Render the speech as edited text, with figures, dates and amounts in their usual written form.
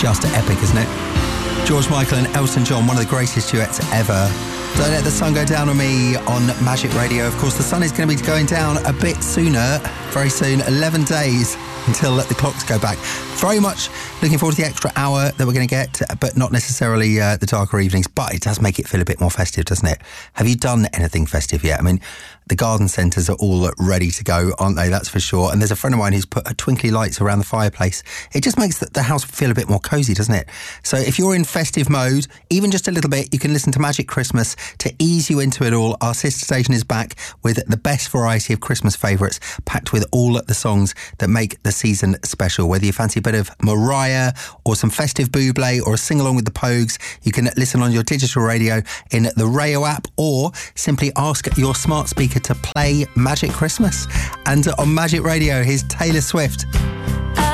Just epic, isn't it? George Michael and Elton John, one of the greatest duets ever. Don't Let the Sun Go Down on Me on Magic Radio. Of course, the sun is going to be going down a bit sooner, very soon, 11 days until the clocks go back. Very much looking forward to the extra hour that we're going to get, but not necessarily the darker evenings. But it does make it feel a bit more festive, doesn't it? Have you done anything festive yet? I mean, the garden centres are all ready to go, aren't they? That's for sure. And there's a friend of mine who's put twinkly lights around the fireplace. It just makes the house feel a bit more cosy, doesn't it? So if you're in festive mode, even just a little bit, you can listen to Magic Christmas to ease you into it all. Our sister station is back with the best variety of Christmas favourites, packed with all the songs that make the season special. Whether you fancy a bit of Mariah or some festive Bublé or a sing-along with the Pogues, you can listen on your digital radio in the Rayo app, or simply ask your smart speaker to play Magic Christmas. And on Magic Radio, here's Taylor Swift.